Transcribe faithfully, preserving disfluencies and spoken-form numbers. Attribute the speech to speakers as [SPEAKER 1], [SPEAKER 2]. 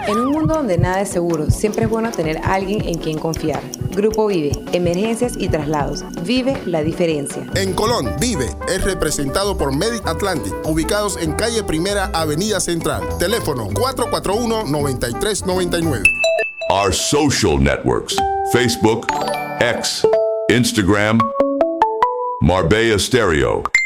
[SPEAKER 1] En un mundo donde nada es seguro, siempre es bueno tener a alguien en quien confiar. Grupo Vive, emergencias y traslados. Vive la diferencia.
[SPEAKER 2] En Colón, Vive es representado por Medic Atlantic, ubicados en calle Primera, Avenida Central. Teléfono cuatro cuatro uno, nueve tres nueve nueve.
[SPEAKER 3] Our social networks: Facebook, X, Instagram, Marbella Stereo.